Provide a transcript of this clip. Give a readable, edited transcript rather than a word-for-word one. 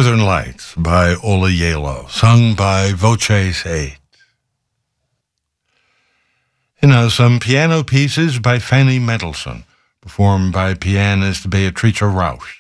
Northern Lights by Ola Yalo, sung by Voces 8. And now some piano pieces by Fanny Mendelssohn, performed by pianist Beatrice Rausch.